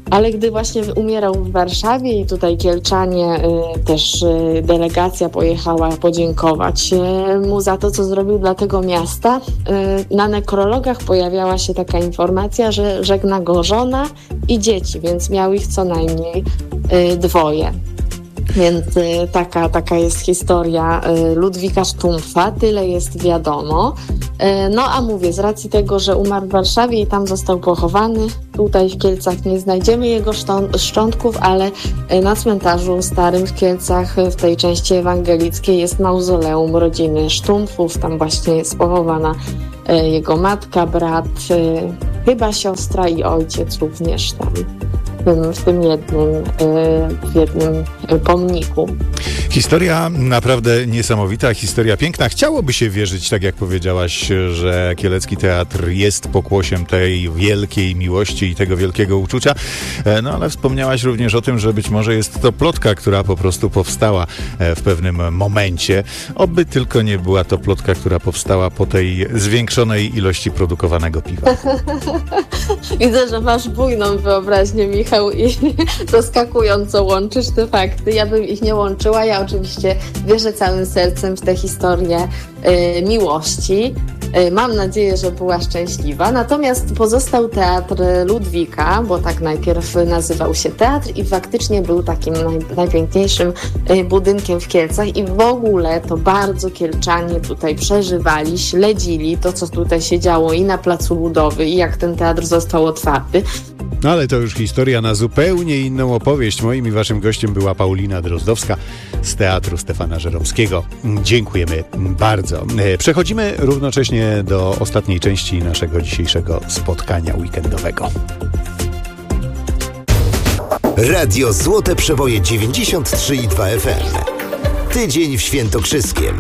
Ale gdy właśnie umierał w Warszawie i tutaj Kielczanie, y, też y, delegacja pojechała podziękować y, mu za to, co zrobił dla tego miasta, y, na nekrologach pojawiała się taka informacja, że żegna go żona i dzieci, więc miał ich co najmniej y, dwoje. Więc y, taka, taka jest historia y, Ludwika Sztumpfa, tyle jest wiadomo. Y, no a mówię, z racji tego, że umarł w Warszawie i tam został pochowany, tutaj w Kielcach nie znajdziemy jego sztą- szczątków, ale y, na cmentarzu starym w Kielcach, y, w tej części ewangelickiej jest mauzoleum rodziny Sztumpfów, tam właśnie jest pochowana y, jego matka, brat, y, chyba siostra i ojciec również tam. W tym jednym, w jednym pomniku. Historia naprawdę niesamowita, historia piękna. Chciałoby się wierzyć, tak jak powiedziałaś, że Kielecki Teatr jest pokłosiem tej wielkiej miłości i tego wielkiego uczucia. No ale wspomniałaś również o tym, że być może jest to plotka, która po prostu powstała w pewnym momencie. Oby tylko nie była to plotka, która powstała po tej zwiększonej ilości produkowanego piwa. Widzę, że masz bujną wyobraźnię, Michał, i zaskakująco łączysz te fakty. Ja bym ich nie łączyła. Ja oczywiście wierzę całym sercem w tę historię y, miłości. Y, mam nadzieję, że była szczęśliwa. Natomiast pozostał Teatr Ludwika, bo tak najpierw nazywał się teatr i faktycznie był takim naj, najpiękniejszym y, budynkiem w Kielcach i w ogóle to bardzo Kielczanie tutaj przeżywali, śledzili to, co tutaj się działo i na Placu Budowy, i jak ten teatr został otwarty. No ale to już historia na zupełnie inną opowieść. Moim i waszym gościem była Paulina Drozdowska z Teatru Stefana Żeromskiego. Dziękujemy bardzo. Przechodzimy równocześnie do ostatniej części naszego dzisiejszego spotkania weekendowego. Radio Złote Przeboje dziewięćdziesiąt trzy i dwa F M. Tydzień w Świętokrzyskiem.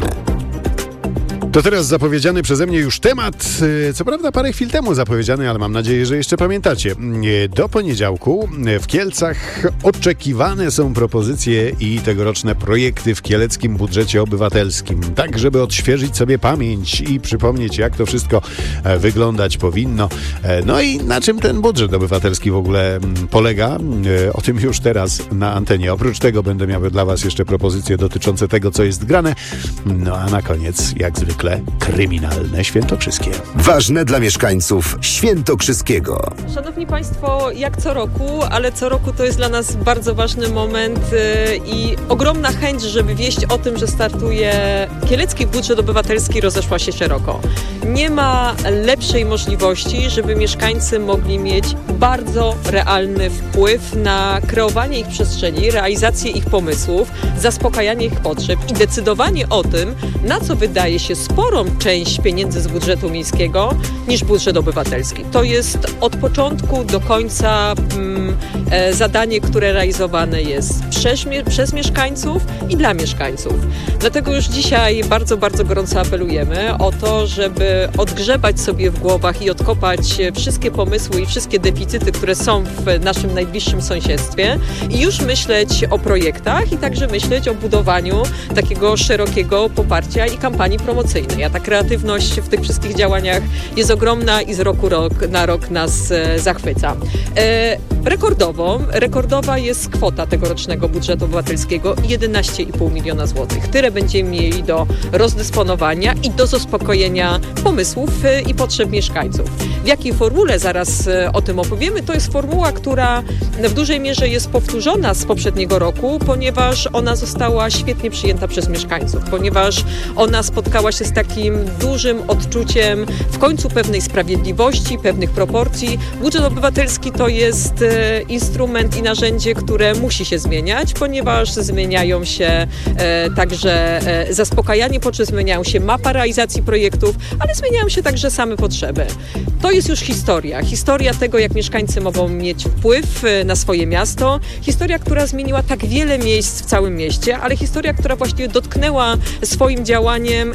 To teraz zapowiedziany przeze mnie już temat, co prawda parę chwil temu zapowiedziany, ale mam nadzieję, że jeszcze pamiętacie. Do poniedziałku w Kielcach oczekiwane są propozycje i tegoroczne projekty w kieleckim budżecie obywatelskim, tak żeby odświeżyć sobie pamięć i przypomnieć, jak to wszystko wyglądać powinno. No i na czym ten budżet obywatelski w ogóle polega? O tym już teraz na antenie. Oprócz tego będę miał dla was jeszcze propozycje dotyczące tego, co jest grane. No a na koniec, jak zwykle, kryminalne świętokrzyskie. Ważne dla mieszkańców Świętokrzyskiego. Szanowni Państwo, jak co roku, ale co roku to jest dla nas bardzo ważny moment yy, i ogromna chęć, żeby wieść o tym, że startuje Kielecki Budżet Obywatelski, rozeszła się szeroko. Nie ma lepszej możliwości, żeby mieszkańcy mogli mieć bardzo realny wpływ na kreowanie ich przestrzeni, realizację ich pomysłów, zaspokajanie ich potrzeb i decydowanie o tym, na co wydaje się sporą część pieniędzy z budżetu miejskiego niż budżet obywatelski. To jest od początku do końca mm, e, zadanie, które realizowane jest przez, przez mieszkańców i dla mieszkańców. Dlatego już dzisiaj bardzo, bardzo gorąco apelujemy o to, żeby odgrzebać sobie w głowach i odkopać wszystkie pomysły i wszystkie deficyty, które są w naszym najbliższym sąsiedztwie i już myśleć o projektach i także myśleć o budowaniu takiego szerokiego poparcia i kampanii promocyjnej. A ta kreatywność w tych wszystkich działaniach jest ogromna i z roku rok na rok nas e, zachwyca. E, rekordowo, rekordowa jest kwota tegorocznego budżetu obywatelskiego jedenaście i pół miliona złotych. Tyle będziemy mieli do rozdysponowania i do zaspokojenia pomysłów e, i potrzeb mieszkańców. W jakiej formule, zaraz e, o tym opowiemy, to jest formuła, która w dużej mierze jest powtórzona z poprzedniego roku, ponieważ ona została świetnie przyjęta przez mieszkańców, ponieważ ona spotkała się z takim dużym odczuciem w końcu pewnej sprawiedliwości, pewnych proporcji. Budżet obywatelski to jest e, instrument i narzędzie, które musi się zmieniać, ponieważ zmieniają się e, także e, zaspokajanie potrzeb, zmieniają się mapa realizacji projektów, ale zmieniają się także same potrzeby. To jest już historia. Historia tego, jak mieszkańcy mogą mieć wpływ na swoje miasto. Historia, która zmieniła tak wiele miejsc w całym mieście, ale historia, która właściwie dotknęła swoim działaniem każdy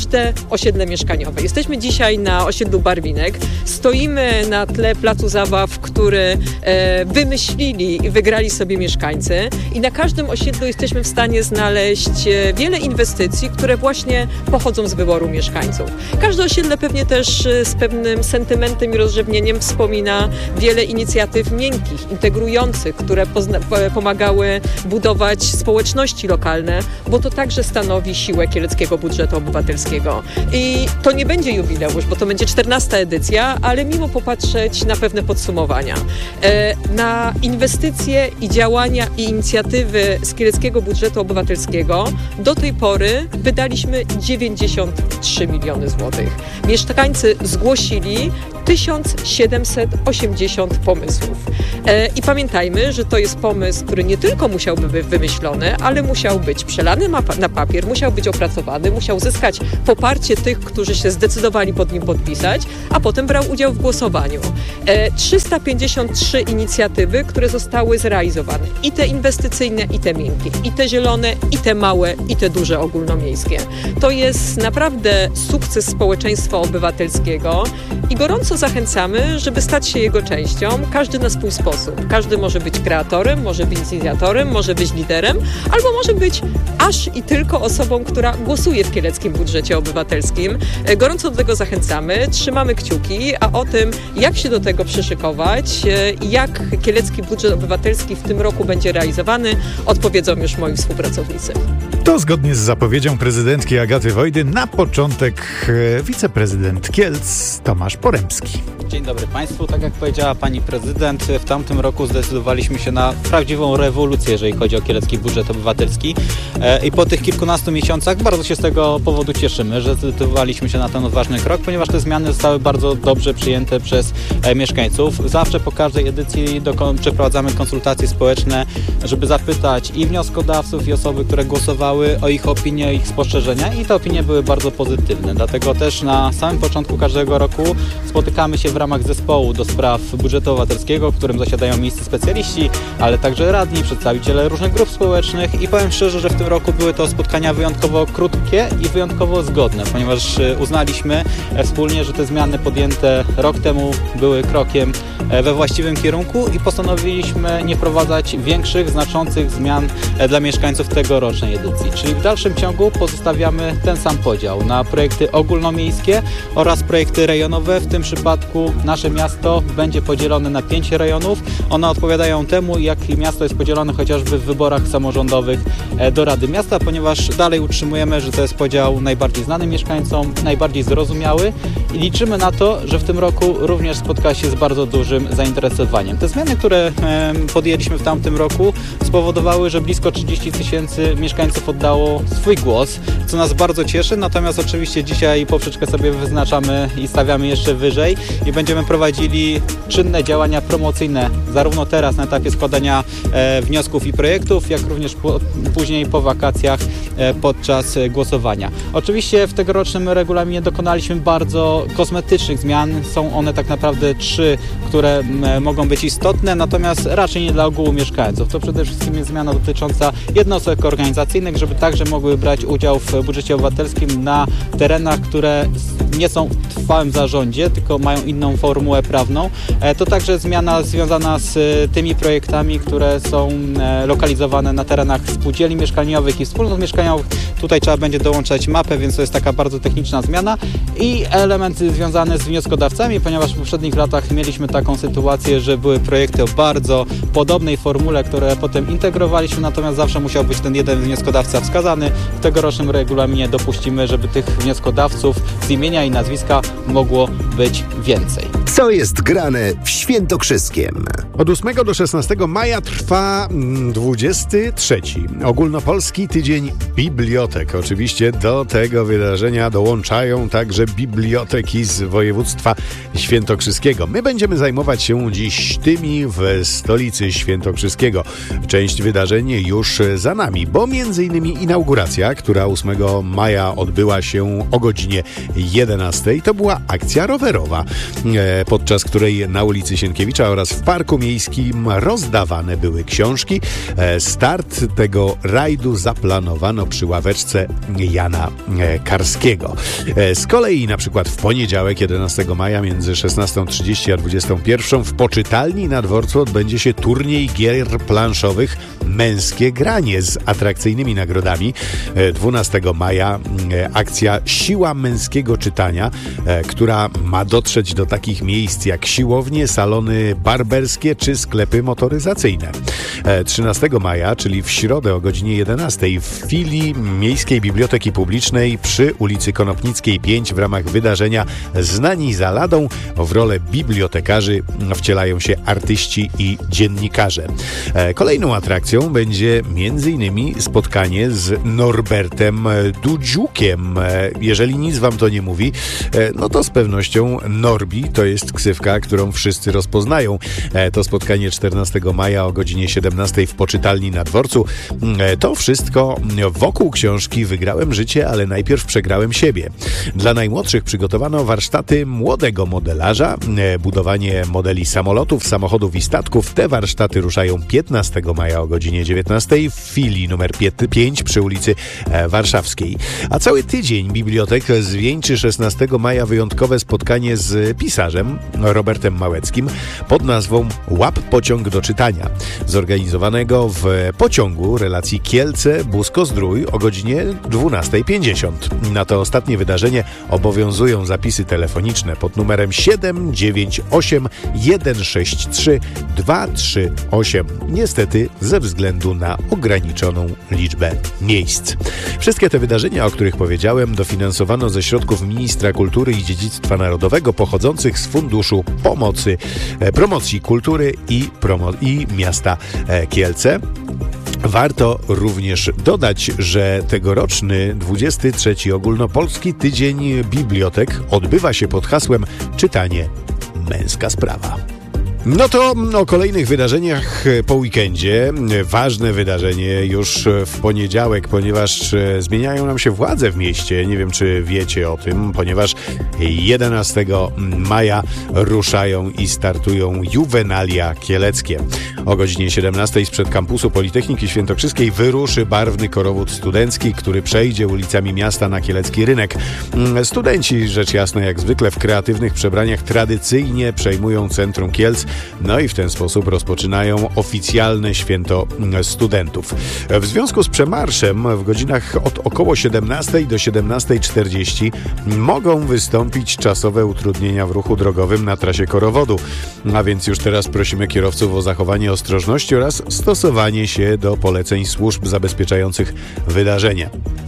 każde osiedle mieszkaniowe. Jesteśmy dzisiaj na osiedlu Barwinek. Stoimy na tle placu zabaw, który e, wymyślili i wygrali sobie mieszkańcy. I na każdym osiedlu jesteśmy w stanie znaleźć e, wiele inwestycji, które właśnie pochodzą z wyboru mieszkańców. Każde osiedle pewnie też e, z pewnym sentymentem i rozrzewnieniem wspomina wiele inicjatyw miękkich, integrujących, które pozna- pomagały budować społeczności lokalne, bo to także stanowi siłę kieleckiego budżetu obywatelskiego. I to nie będzie jubileusz, bo to będzie czternasta edycja, ale mimo popatrzeć na pewne podsumowania. E, na inwestycje i działania i inicjatywy z kieleckiego budżetu obywatelskiego do tej pory wydaliśmy dziewięćdziesiąt trzy miliony złotych. Mieszkańcy zgłosili tysiąc siedemset osiemdziesiąt pomysłów. E, I pamiętajmy, że to jest pomysł, który nie tylko musiałby być wymyślony, ale musiał być przelany na papier, musiał być opracowany, musiał zyskać poparcie tych, którzy się zdecydowali pod nim podpisać, a potem brał udział w głosowaniu. E, trzysta pięćdziesiąt trzy inicjatywy, które zostały zrealizowane. I te inwestycyjne, i te miękkie, i te zielone, i te małe, i te duże ogólnomiejskie. To jest naprawdę sukces społeczeństwa obywatelskiego i gorąco zachęcamy, żeby stać się jego częścią, każdy na swój sposób. Każdy może być kreatorem, może być inicjatorem, może być liderem, albo może być aż i tylko osobą, która głosuje w kieleckim budżecie obywatelskim. Gorąco do tego zachęcamy, trzymamy kciuki, a o tym, jak się do tego przyszykować, jak kielecki budżet obywatelski w tym roku będzie realizowany, odpowiedzą już moi współpracownicy. To zgodnie z zapowiedzią prezydentki Agaty Wojdy na początek e, wiceprezydent Kielc Tomasz Poremski. Dzień dobry Państwu. Tak jak powiedziała Pani Prezydent, w tamtym roku zdecydowaliśmy się na prawdziwą rewolucję, jeżeli chodzi o kielecki budżet obywatelski. I po tych kilkunastu miesiącach bardzo się z tego powodu cieszymy, że zdecydowaliśmy się na ten odważny krok, ponieważ te zmiany zostały bardzo dobrze przyjęte przez mieszkańców. Zawsze po każdej edycji dokon- przeprowadzamy konsultacje społeczne, żeby zapytać i wnioskodawców, i osoby, które głosowały, o ich opinie, o ich spostrzeżenia, i te opinie były bardzo pozytywne. Dlatego też na samym początku każdego roku spotykamy się w ramach zespołu do spraw budżetu obywatelskiego, w którym zasiadają miejscy specjaliści, ale także radni, przedstawiciele różnych grup społecznych, i powiem szczerze, że w tym roku były to spotkania wyjątkowo krótkie i wyjątkowo zgodne, ponieważ uznaliśmy wspólnie, że te zmiany podjęte rok temu były krokiem we właściwym kierunku i postanowiliśmy nie wprowadzać większych, znaczących zmian dla mieszkańców tegorocznej edycji. Czyli w dalszym ciągu pozostawiamy ten sam podział na projekty ogólnomiejskie oraz projekty rejonowe. W tym przypadku nasze miasto będzie podzielone na pięć rejonów. One odpowiadają temu, jak miasto jest podzielone chociażby w wyborach samorządowych do Rady Miasta, ponieważ dalej utrzymujemy, że to jest podział najbardziej znany mieszkańcom, najbardziej zrozumiały, i liczymy na to, że w tym roku również spotka się z bardzo dużym zainteresowaniem. Te zmiany, które podjęliśmy w tamtym roku, spowodowały, że blisko trzydzieści tysięcy mieszkańców oddało swój głos, co nas bardzo cieszy, natomiast oczywiście dzisiaj poprzeczkę sobie wyznaczamy i stawiamy jeszcze wyżej i będziemy prowadzili czynne działania promocyjne, zarówno teraz na etapie składania e, wniosków i projektów, jak również po, później po wakacjach e, podczas głosowania. Oczywiście w tegorocznym regulaminie dokonaliśmy bardzo kosmetycznych zmian. Są one tak naprawdę trzy, które m, mogą być istotne, natomiast raczej nie dla ogółu mieszkańców. To przede wszystkim jest zmiana dotycząca jednostek organizacyjnych, żeby także mogły brać udział w budżecie obywatelskim na terenach, które nie są w trwałym zarządzie, tylko mają inną formułę prawną. To także zmiana związana z tymi projektami, które są lokalizowane na terenach spółdzielni mieszkaniowych i wspólnot mieszkaniowych. Tutaj trzeba będzie dołączać mapę, więc to jest taka bardzo techniczna zmiana. I element związany z wnioskodawcami, ponieważ w poprzednich latach mieliśmy taką sytuację, że były projekty o bardzo podobnej formule, które potem integrowaliśmy, natomiast zawsze musiał być ten jeden wnioskodawca wskazany. W tegorocznym regulaminie dopuścimy, żeby tych wnioskodawców z imienia i nazwiska mogło być więcej. Co jest grane w Świętokrzyskiem? Od ósmego do szesnastego maja trwa dwudziesty trzeci Ogólnopolski Tydzień Bibliotek. Oczywiście do tego wydarzenia dołączają także biblioteki z województwa świętokrzyskiego. My będziemy zajmować się dziś tymi w stolicy świętokrzyskiego. Część wydarzeń już za nami, bo między innymi inauguracja, która ósmego maja odbyła się o godzinie jedenastej, to była akcja rowerowa. podczas której na ulicy Sienkiewicza oraz w Parku Miejskim rozdawane były książki. Start tego rajdu zaplanowano przy ławeczce Jana Karskiego. Z kolei na przykład w poniedziałek, jedenastego maja między szesnastą trzydzieści a dwudziestą pierwszą w poczytalni na dworcu odbędzie się turniej gier planszowych Męskie Granie z atrakcyjnymi nagrodami. dwunastego maja akcja Siła Męskiego Czytania, która ma dotrzeć do takich miejsc jak siłownie, salony barberskie czy sklepy motoryzacyjne. trzynastego maja, czyli w środę o godzinie jedenastej w filii Miejskiej Biblioteki Publicznej przy ulicy Konopnickiej pięć w ramach wydarzenia Znani za ladą w rolę bibliotekarzy wcielają się artyści i dziennikarze. Kolejną atrakcją będzie między innymi spotkanie z Norbertem Dudziukiem. Jeżeli nic wam to nie mówi, no to z pewnością Norbi to jest ksywka, którą wszyscy rozpoznają. To spotkanie czternastego maja o godzinie siedemnastej w poczytalni na dworcu. To wszystko wokół książki Wygrałem życie, ale najpierw przegrałem siebie. Dla najmłodszych przygotowano warsztaty młodego modelarza, budowanie modeli samolotów, samochodów i statków. Te warsztaty ruszają piętnastego maja o godzinie dziewiętnastej w filii numer pięć przy ulicy Warszawskiej. A cały tydzień bibliotek zwieńczy szesnastego maja wyjątkowe spotkanie z pisarzem Robertem Małeckim pod nazwą Łap pociąg do czytania, zorganizowanego w pociągu relacji Kielce-Busko-Zdrój o godzinie dwunastej pięćdziesiąt. Na to ostatnie wydarzenie obowiązują zapisy telefoniczne pod numerem siedem dziewięć osiem jeden sześć trzy dwa trzy osiem. Niestety ze względu na ograniczoną liczbę miejsc. Wszystkie te wydarzenia, o których powiedziałem, dofinansowano ze środków Ministra Kultury i Dziedzictwa Narodowego pochodzących z Funduszu Pomocy, Promocji Kultury i, promo- i Miasta Kielce. Warto również dodać, że tegoroczny dwudziesty trzeci Ogólnopolski Tydzień Bibliotek odbywa się pod hasłem Czytanie męska sprawa. No to o kolejnych wydarzeniach po weekendzie. Ważne wydarzenie już w poniedziałek, ponieważ zmieniają nam się władze w mieście. Nie wiem, czy wiecie o tym, ponieważ jedenastego maja ruszają i startują juwenalia kieleckie. O godzinie siedemnastej sprzed kampusu Politechniki Świętokrzyskiej wyruszy barwny korowód studencki, który przejdzie ulicami miasta na kielecki rynek. Studenci, rzecz jasna, jak zwykle w kreatywnych przebraniach tradycyjnie przejmują centrum Kielc. No i w ten sposób rozpoczynają oficjalne święto studentów. W związku z przemarszem w godzinach od około siedemnastej do siedemnastej czterdzieści mogą wystąpić czasowe utrudnienia w ruchu drogowym na trasie korowodu. A więc już teraz prosimy kierowców o zachowanie ostrożności oraz stosowanie się do poleceń służb zabezpieczających wydarzenie.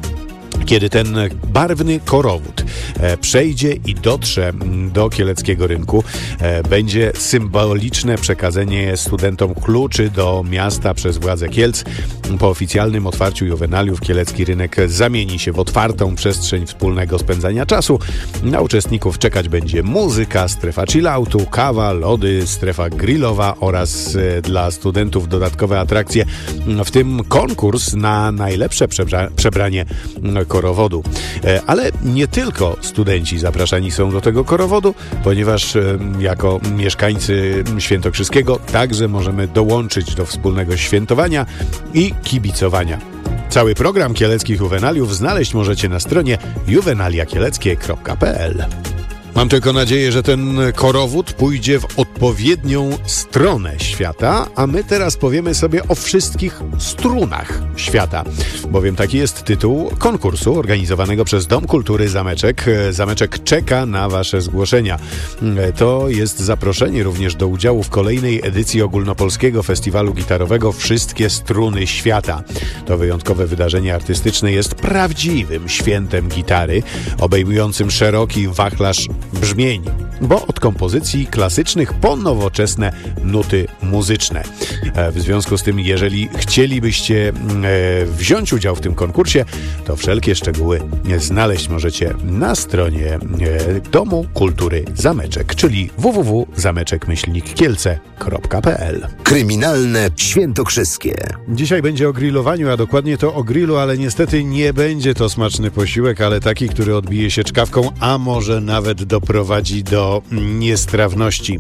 Kiedy ten barwny korowód e, przejdzie i dotrze do kieleckiego rynku, e, będzie symboliczne przekazanie studentom kluczy do miasta przez władze Kielc. Po oficjalnym otwarciu juwenaliów kielecki rynek zamieni się w otwartą przestrzeń wspólnego spędzania czasu. Na uczestników czekać będzie muzyka, strefa chilloutu, kawa, lody, strefa grillowa oraz e, dla studentów dodatkowe atrakcje, w tym konkurs na najlepsze przebra- przebranie korowodu. Ale nie tylko studenci zapraszani są do tego korowodu, ponieważ jako mieszkańcy Świętokrzyskiego także możemy dołączyć do wspólnego świętowania i kibicowania. Cały program kieleckich juwenaliów znaleźć możecie na stronie juwenalia kieleckie kropka p l. Mam tylko nadzieję, że ten korowód pójdzie w odpowiednią stronę świata, a my teraz powiemy sobie o wszystkich strunach świata, bowiem taki jest tytuł konkursu organizowanego przez Dom Kultury Zameczek. Zameczek czeka na wasze zgłoszenia. To jest zaproszenie również do udziału w kolejnej edycji Ogólnopolskiego Festiwalu Gitarowego Wszystkie Struny Świata. To wyjątkowe wydarzenie artystyczne jest prawdziwym świętem gitary, obejmującym szeroki wachlarz brzmień, bo od kompozycji klasycznych po po nowoczesne nuty muzyczne. W związku z tym, jeżeli chcielibyście wziąć udział w tym konkursie, to wszelkie szczegóły znaleźć możecie na stronie Domu Kultury Zameczek, czyli w w w kropka zameczek myślnik kielce kropka p l. Kryminalne świętokrzyskie. Dzisiaj będzie o grillowaniu, a dokładnie to o grillu, ale niestety nie będzie to smaczny posiłek, ale taki, który odbije się czkawką, a może nawet doprowadzi do niestrawności.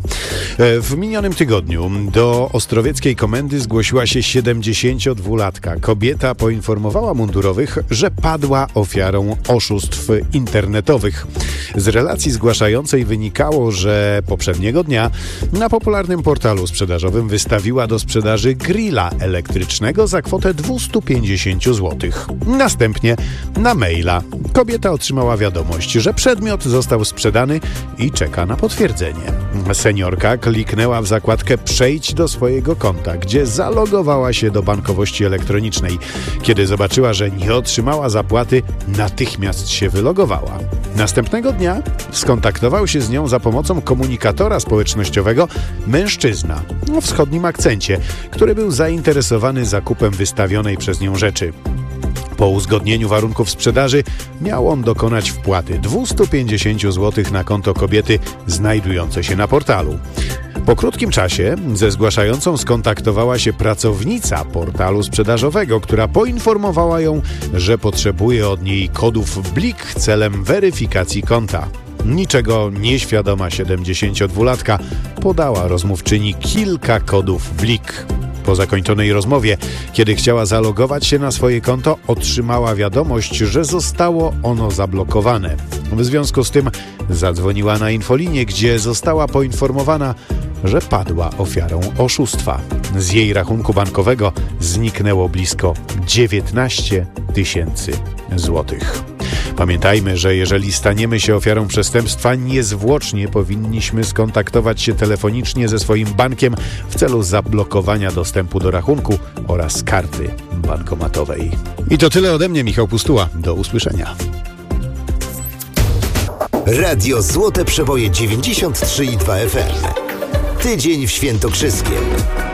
W minionym tygodniu do ostrowieckiej komendy zgłosiła się siedemdziesięciodwulatka. Kobieta poinformowała mundurowych, że padła ofiarą oszustw internetowych. Z relacji zgłaszającej wynikało, że poprzedniego dnia na popularnym portalu sprzedażowym wystawiła do sprzedaży grilla elektrycznego za kwotę dwieście pięćdziesiąt złotych. Następnie na maila kobieta otrzymała wiadomość, że przedmiot został sprzedany i czeka na potwierdzenie. Seniorka kliknęła w zakładkę Przejdź do swojego konta, gdzie zalogowała się do bankowości elektronicznej. Kiedy zobaczyła, że nie otrzymała zapłaty, natychmiast się wylogowała. Następnego dnia skontaktował się z nią za pomocą komunikatora społecznościowego mężczyzna o wschodnim akcencie, który był zainteresowany zakupem wystawionej przez nią rzeczy. Po uzgodnieniu warunków sprzedaży miał on dokonać wpłaty dwieście pięćdziesiąt złotych na konto kobiety znajdujące się na portalu. Po krótkim czasie ze zgłaszającą skontaktowała się pracownica portalu sprzedażowego, która poinformowała ją, że potrzebuje od niej kodów Blik celem weryfikacji konta. Niczego nieświadoma siedemdziesięciodwulatka podała rozmówczyni kilka kodów Blik. Po zakończonej rozmowie, kiedy chciała zalogować się na swoje konto, otrzymała wiadomość, że zostało ono zablokowane. W związku z tym zadzwoniła na infolinię, gdzie została poinformowana, że padła ofiarą oszustwa. Z jej rachunku bankowego zniknęło blisko dziewiętnaście tysięcy złotych. Pamiętajmy, że jeżeli staniemy się ofiarą przestępstwa, niezwłocznie powinniśmy skontaktować się telefonicznie ze swoim bankiem w celu zablokowania dostępu do rachunku oraz karty bankomatowej. I to tyle ode mnie, Michał Pustuła. Do usłyszenia. Radio Złote Przeboje dziewięćdziesiąt trzy i dwa F M. Tydzień w Świętokrzyskiem.